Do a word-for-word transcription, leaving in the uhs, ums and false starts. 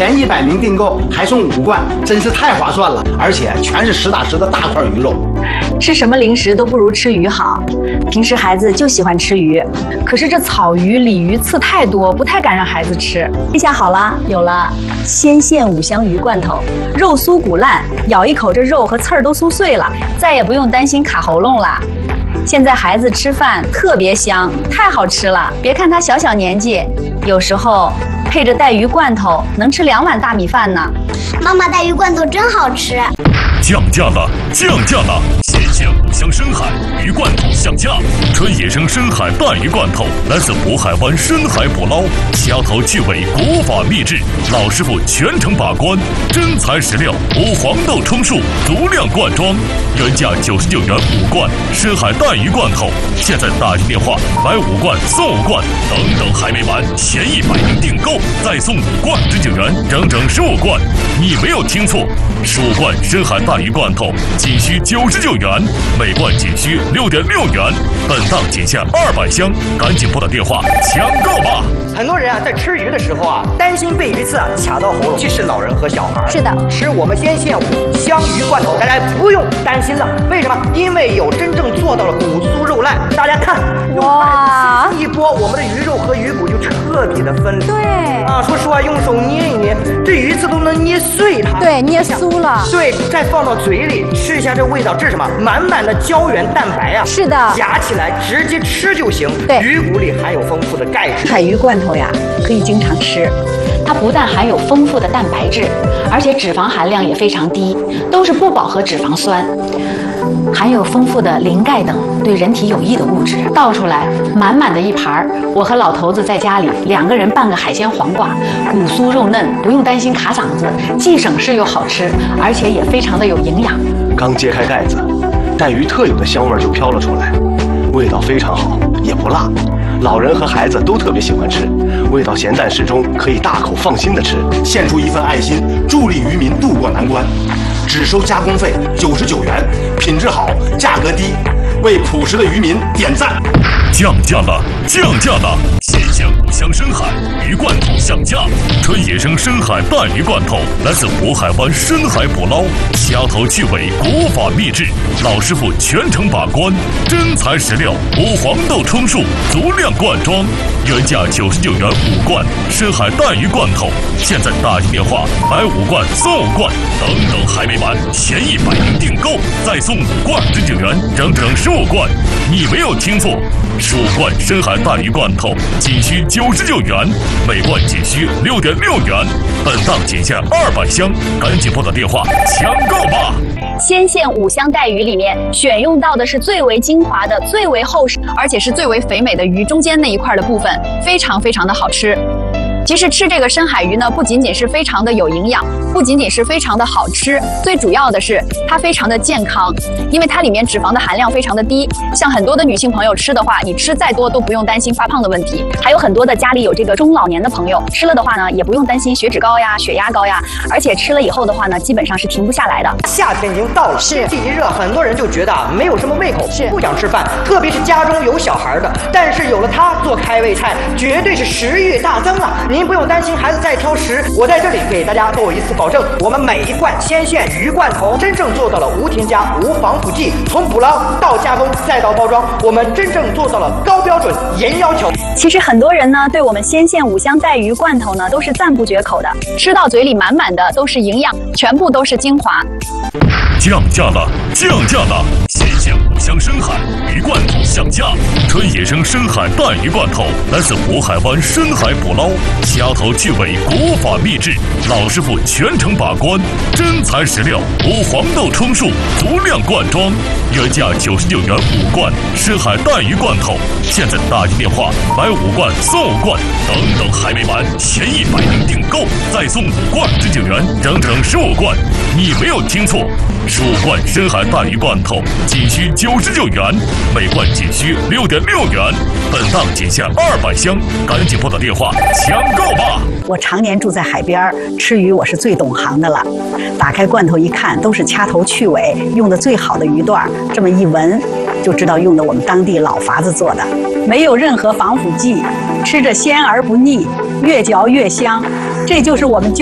前一百名订购还送五罐，真是太划算了，而且全是实打实的大块鱼肉。 吃什么零食都不如吃鱼好。平时孩子就喜欢吃鱼，可是这草鱼、鲤鱼刺太多，不太敢让孩子吃。这下好了，有了鲜馅五香鱼罐头，肉酥骨烂，咬一口这肉和刺儿都酥碎了，再也不用担心卡喉咙了。现在孩子吃饭特别香，太好吃了。别看他小小年纪，有时候配着带鱼罐头能吃两碗大米饭呢。 妈妈，带鱼罐头真好吃。 降价了，降价了！鲜鲜五香深海鱼罐头降价，纯野生深海带鱼罐头，来自渤海湾深海捕捞，虾头去尾，国法秘制，老师傅全程把关，真材实料，无黄豆充数，足量灌装，原价九十九元五罐深海带鱼罐头，现在打进电话买五罐送五罐，等等还没完，前一百名订购再送五罐十九元，整整十五罐，你没有听错，十五罐深海带鱼罐头仅需九十九元，每罐仅需六点六元，本档仅限二百箱，赶紧拨打电话抢购吧！ 很多人啊，在吃鱼的时候啊，担心被鱼刺啊卡到喉咙，尤其是老人和小孩。 是的， 吃我们鲜馅五香鱼罐头，大家不用担心了。为什么？因为有真正做到了骨酥肉烂。大家看，哇，一拨，我们的鱼肉和鱼骨就彻底的分离。 对啊，说实话，用手捏一捏，这鱼刺都能捏碎它。 对，捏酥了。 对，再放到嘴里吃一下，这味道，这是什么？满满的胶原蛋白啊！ 是的， 夹起来直接吃就行。 对， 鱼骨里含有丰富的钙质。 海鱼罐头呀，可以经常吃。 它不但含有丰富的蛋白质，而且脂肪含量也非常低，都是不饱和脂肪酸，含有丰富的磷钙等对人体有益的物质。倒出来满满的一盘，我和老头子在家里两个人拌个海鲜黄瓜，骨酥肉嫩，不用担心卡嗓子，既省事又好吃，而且也非常的有营养。 刚揭开盖子，带鱼特有的香味就飘了出来，味道非常好，也不辣，老人和孩子都特别喜欢吃，味道咸淡适中，可以大口放心的吃。 献出一份爱心，助力渔民渡过难关，只收加工费九十九元，品质好，价格低，为朴实的渔民点赞。 降价了，降价了！鲜鲜五香深海鱼罐头降价，纯野生深海带鱼罐头，来自渤海湾深海捕捞，虾头去尾，国法秘制，老师傅全程把关，真材实料，无黄豆充数，足量灌装，原价九十九元五罐深海带鱼罐头，现在打进电话买五罐送五罐，等等还没完，前一百名订购再送五罐十九元，整整十五罐，你没有听错。十五罐深海带鱼罐头仅需九十九元，每罐仅需六点六元，本档仅限二百箱，赶紧拨打电话抢购吧！ 鲜馅五香带鱼里面选用到的是最为精华的、最为厚实，而且是最为肥美的鱼中间那一块的部分，非常非常的好吃。其实吃这个深海鱼呢，不仅仅是非常的有营养，不仅仅是非常的好吃，最主要的是它非常的健康，因为它里面脂肪的含量非常的低。像很多的女性朋友吃的话，你吃再多都不用担心发胖的问题。还有很多的家里有这个中老年的朋友，吃了的话呢，也不用担心血脂高呀、血压高呀，而且吃了以后的话呢，基本上是停不下来的。 夏天已经到了， 是天气一热，很多人就觉得啊没有什么胃口， 是不想吃饭，特别是家中有小孩的。但是有了它做开胃菜，绝对是食欲大增啊！您不用担心孩子再挑食，我在这里给大家做一次保证，我们每一罐鲜馅鱼罐头真正做到了无添加、无防腐剂，从捕捞到加工再到包装，我们真正做到了高标准、严要求。 其实很多人呢，对我们鲜馅五香带鱼罐头呢，都是赞不绝口的，吃到嘴里满满的都是营养，全部都是精华。 降价了，降价了！鲜鲜五香深海鱼罐头降价，纯野生深海带鱼罐头，来自渤海湾深海捕捞，虾头去尾，国法秘制，老师傅全程把关，真材实料，无黄豆充数，足量灌装，原价九十九元五罐深海带鱼罐头，现在打进电话买五罐送五罐，等等还没完，前一百名订购再送五罐十九元，整整十五罐，你没有听错。十五罐深海带鱼罐头仅需九十九元，每罐仅需六点六元，本档仅限二百箱，赶紧拨打电话抢购吧！ 我常年住在海边，吃鱼我是最懂行的了。打开罐头一看，都是掐头去尾，用的最好的鱼段，这么一闻就知道用的我们当地老法子做的，没有任何防腐剂，吃着鲜而不腻，越嚼越香，这就是我们